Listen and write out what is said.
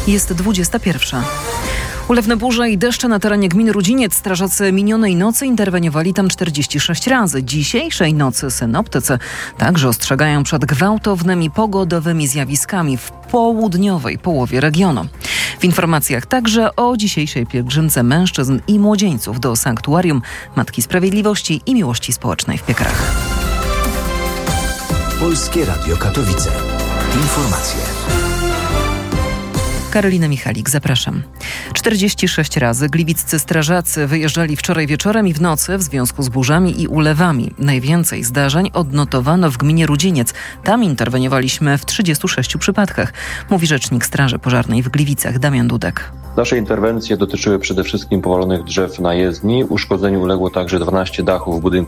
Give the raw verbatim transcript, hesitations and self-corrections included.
Jest dwudziesta pierwsza. Ulewne burze i deszcze na terenie gminy Rudziniec. Strażacy minionej nocy interweniowali tam czterdzieści sześć razy. Dzisiejszej nocy synoptycy także ostrzegają przed gwałtownymi pogodowymi zjawiskami w południowej połowie regionu. W informacjach także o dzisiejszej pielgrzymce mężczyzn i młodzieńców do Sanktuarium Matki Sprawiedliwości i Miłości Społecznej w Piekrach. Polskie Radio Katowice. Informacje. Karolina Michalik, zapraszam. czterdzieści sześć razy gliwiccy strażacy wyjeżdżali wczoraj wieczorem i w nocy w związku z burzami i ulewami. Najwięcej zdarzeń odnotowano w gminie Rudziniec. Tam interweniowaliśmy w trzydziestu sześciu przypadkach, mówi rzecznik Straży Pożarnej w Gliwicach Damian Dudek. Nasze interwencje dotyczyły przede wszystkim powalonych drzew na jezdni. Uszkodzeniu uległo także dwanaście dachów budynków